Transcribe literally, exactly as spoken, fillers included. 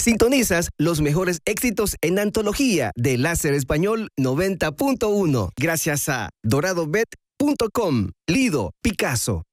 Sintonizas los mejores éxitos en antología de Láser Español noventa punto uno gracias a dorado bet punto com. Lido Picasso.